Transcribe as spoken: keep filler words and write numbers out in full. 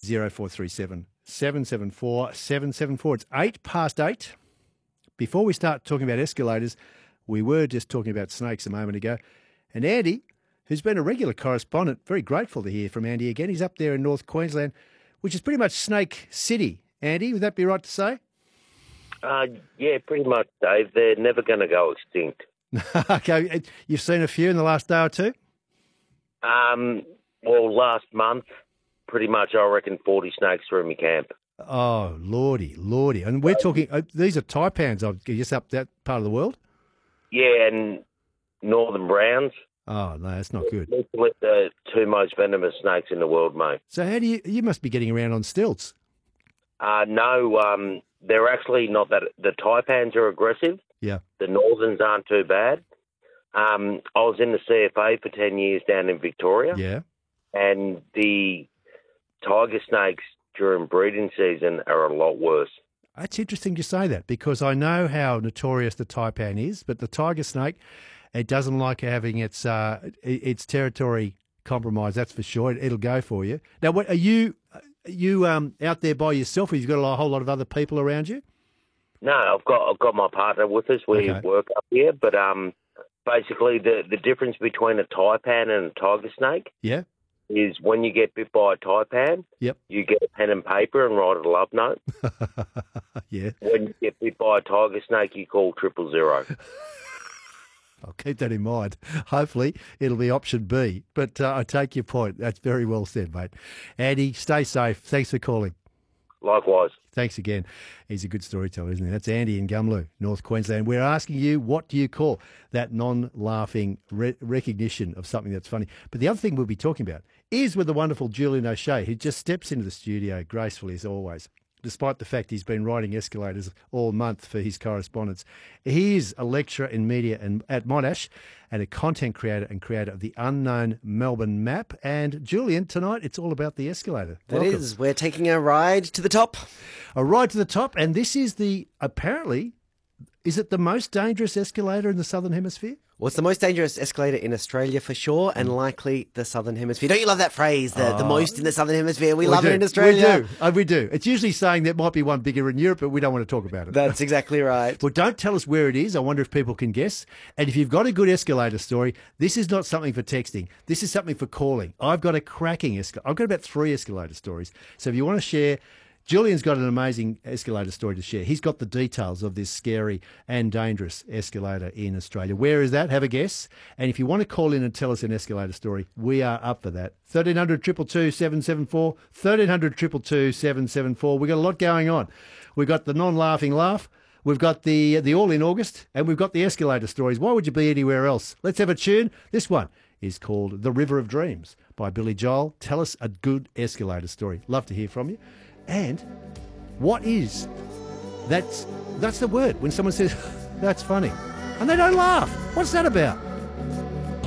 zero four three seven, seven seven four, seven seven four. It's eight past eight. Before we start talking about escalators, we were just talking about snakes a moment ago. And Andy, who's been a regular correspondent, very grateful to hear from Andy again. He's up there in North Queensland, which is pretty much Snake City. Andy, would that be right to say? Uh, yeah, pretty much, Dave. They're never going to go extinct. Okay, you've seen a few in the last day or two? Um, well, last month, pretty much, I reckon forty snakes through my camp. Oh, lordy, lordy. And we're talking, uh, these are taipans, I guess, up that part of the world? Yeah, and northern browns. Oh, no, that's not good. Literally the two most venomous snakes in the world, mate. So how do you, you must be getting around on stilts. Uh, no, um, they're actually not that, the taipans are aggressive. Yeah. The northerns aren't too bad. Um, I was in the C F A for ten years down in Victoria. Yeah. And the tiger snakes during breeding season are a lot worse. It's interesting you say that because I know how notorious the taipan is, but the tiger snake, it doesn't like having its uh, its territory compromised. That's for sure. It'll go for you. Now, what are you are you um, out there by yourself, or you've got a whole lot of other people around you? No, I've got I've got my partner with us. We Okay. work up here, but um, basically the the difference between a taipan and a tiger snake Yeah. is when you get bit by a taipan, Yep. you get a pen and paper and write a love note. Yeah. When you get bit by a tiger snake, you call triple zero. I'll keep that in mind. Hopefully, it'll be option B. But uh, I take your point. That's very well said, mate. Andy, stay safe. Thanks for calling. Likewise. Thanks again. He's a good storyteller, isn't he? That's Andy in Gumlu, North Queensland. We're asking you, what do you call that non-laughing re- recognition of something that's funny? But the other thing we'll be talking about is with the wonderful Julian O'Shea, who just steps into the studio gracefully as always, despite the fact he's been riding escalators all month for his correspondence. He is a lecturer in media and at Monash and a content creator and creator of the Unknown Melbourne Map. And Julian, tonight it's all about the escalator. That Welcome. is. We're taking a ride to the top. A ride to the top, and this is the, apparently, is it the most dangerous escalator in the Southern Hemisphere? Well, it's the most dangerous escalator in Australia for sure, and likely the Southern Hemisphere. Don't you love that phrase, the, the most in the Southern Hemisphere? We, love do. it in Australia. We do. Oh, we do. It's usually saying there might be one bigger in Europe, but we don't want to talk about it. That's exactly right. Well, don't tell us where it is. I wonder if people can guess. And if you've got a good escalator story, this is not something for texting. This is something for calling. I've got a cracking escalator. I've got about three escalator stories. So if you want to share, Julian's got an amazing escalator story to share. He's got the details of this scary and dangerous escalator in Australia. Where is that? Have a guess. And if you want to call in and tell us an escalator story, we are up for that. thirteen hundred, two two two, seven seven four, thirteen hundred, two two two, seven seven four. We've got a lot going on. We've got the non-laughing laugh. We've got the the All in August. And we've got the escalator stories. Why would you be anywhere else? Let's have a tune. This one is called The River of Dreams by Billy Joel. Tell us a good escalator story. Love to hear from you. And what is, that's, that's the word when someone says, that's funny. And they don't laugh. What's that about?